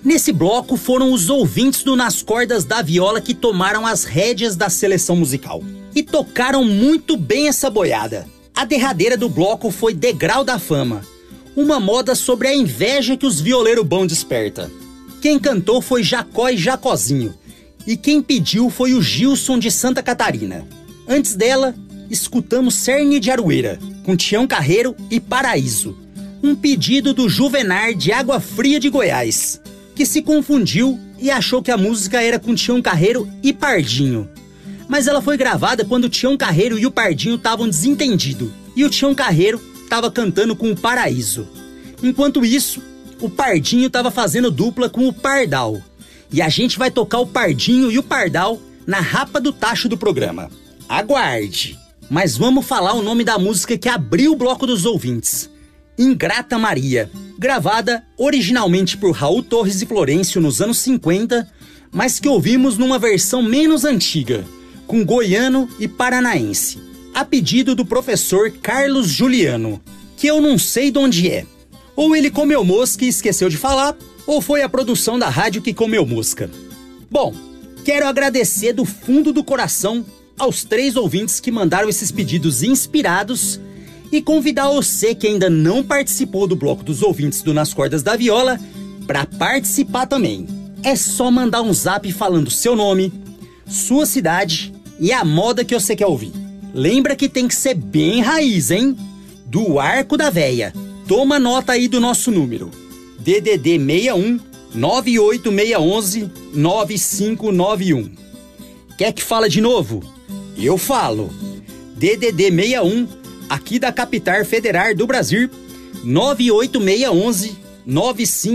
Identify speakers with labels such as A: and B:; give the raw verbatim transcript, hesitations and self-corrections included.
A: Nesse bloco foram os ouvintes do Nas Cordas da Viola que tomaram as rédeas da seleção musical. E tocaram muito bem essa boiada. A derradeira do bloco foi Degrau da Fama, uma moda sobre a inveja que os violeiros bons desperta. Quem cantou foi Jacó e Jacozinho, e quem pediu foi o Gilson de Santa Catarina. Antes dela, escutamos Cerne de Aroeira, com Tião Carreiro e Paraíso, um pedido do Juvenar de Água Fria de Goiás, que se confundiu e achou que a música era com Tião Carreiro e Pardinho. Mas ela foi gravada quando o Tião Carreiro e o Pardinho estavam desentendidos, e o Tião Carreiro estava cantando com o Paraíso. Enquanto isso, o Pardinho estava fazendo dupla com o Pardal. E a gente vai tocar o Pardinho e o Pardal na rapa do tacho do programa. Aguarde! Mas vamos falar o nome da música que abriu o bloco dos ouvintes. Ingrata Maria, gravada originalmente por Raul Torres e Florencio nos anos cinquenta, mas que ouvimos numa versão menos antiga, com goiano e paranaense, a pedido do professor Carlos Juliano, que eu não sei de onde é. Ou ele comeu mosca e esqueceu de falar, ou foi a produção da rádio que comeu mosca. Bom, quero agradecer do fundo do coração aos três ouvintes que mandaram esses pedidos inspirados e convidar você que ainda não participou do bloco dos ouvintes do Nas Cordas da Viola para participar também. É só mandar um zap falando seu nome, sua cidade e a moda que você quer ouvir. Lembra que tem que ser bem raiz, hein? Do Arco da Véia. Toma nota aí do nosso número. D D D seis um nove oito seis um um nove cinco nove um. Quer que fala de novo? Eu falo. D D D seis um, aqui da capital federal do Brasil, nove oito seis um um nove cinco